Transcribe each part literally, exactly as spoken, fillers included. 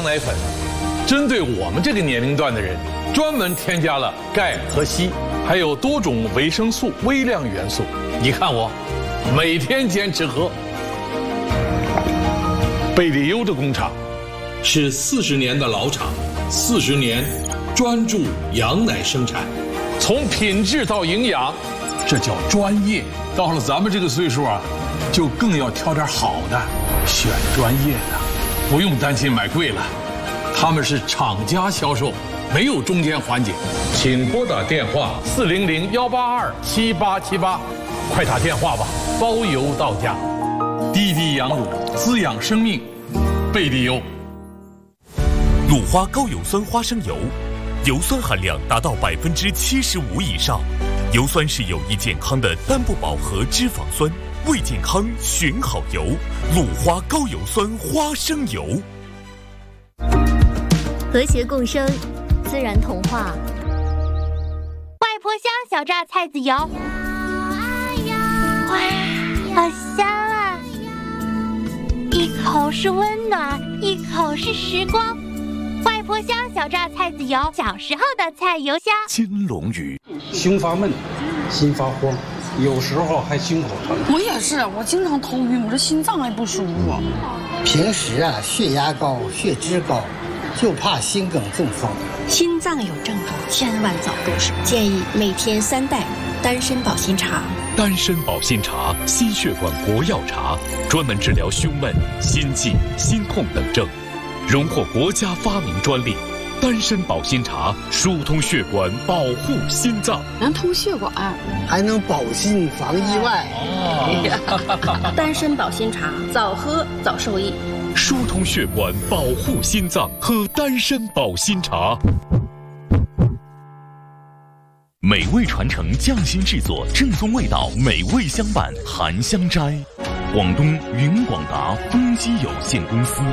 羊奶粉，针对我们这个年龄段的人，专门添加了钙和硒，还有多种维生素、微量元素。你看我，每天坚持喝。贝利优的工厂是四十年的老厂，四十年专注羊奶生产，从品质到营养，这叫专业。到了咱们这个岁数啊，就更要挑点好的，选专业的，不用担心买贵了。他们是厂家销售，没有中间环节。请拨打电话四零零幺八二七八七八，快打电话吧，包邮到家。滴滴羊乳滋养生命，贝利优。 鲁花高油酸花生油，油酸含量达到百分之七十五以上。油酸是有益健康的单不饱和脂肪酸，为健康选好油。鲁花高油酸花生油。 和谐共生，自然童话。 外婆香小榨菜籽油，哇，好香啊！一口是温暖，一口是时光。外婆香小榨菜籽油，小时候的菜油香。 金龙鱼， 胸发闷，心发慌，有时候还心口疼。 我也是，我经常头晕，我这心脏也不舒服。 平时啊，血压高，血脂高，就怕心梗中风。 心脏有症状，千万早入手。建议每天三袋丹参保心茶。 丹参保心茶，心血管国药茶，专门治疗胸闷、心悸、心痛等症，荣获国家发明专利。丹参保心茶疏通血管，保护心脏， 能通血管， 还能保心防意外。 哦、丹参保心茶，早喝早受益。 疏通血管，保护心脏，喝丹参保心茶。美味传承，匠心制作，正宗味道，美味相伴，含香斋。广东云广达丰基有限公司。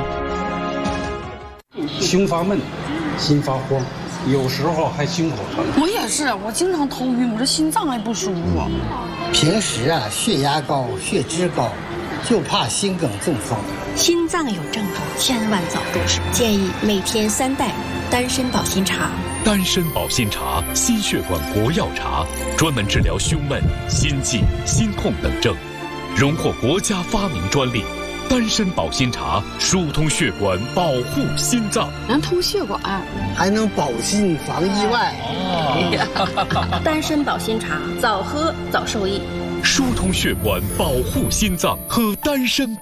胸发闷，心发慌，有时候还心口疼。 我也是，我经常头晕，我这心脏也不舒服。 平时啊，血压高，血脂高，就怕心梗中风。 心脏有症状，千万早入手。建议每天三袋丹参保心茶。 丹参保心茶，心血管国药茶，专门治疗胸闷、心悸、心痛等症，荣获国家发明专利。丹参保心茶疏通血管，保护心脏， 能通血管， 还能保心防意外。 哦、丹参保心茶，早喝早受益。 疏通血管，保护心脏，喝丹参。